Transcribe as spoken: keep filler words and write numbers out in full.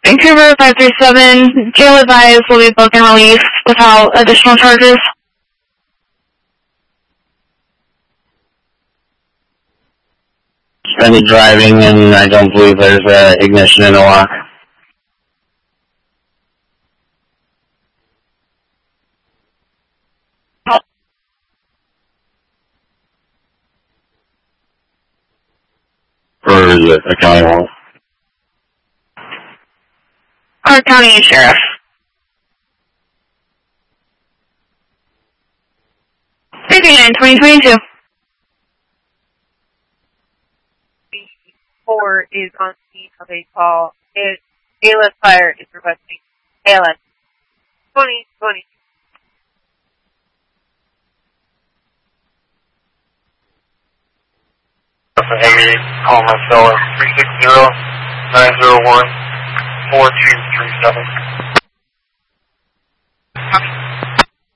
Vancouver five three seven, jail advised will be booked and released without additional charges. Suspended driving, and I don't believe there's uh, ignition in the lock. For the, the county hall. Clark County Sheriff. fifty-nine twenty twenty-two. four is on scene of a call. It, A L S Fire is requesting A L S twenty twenty. Heavy, call my cell three six zero, nine zero one, four two three seven.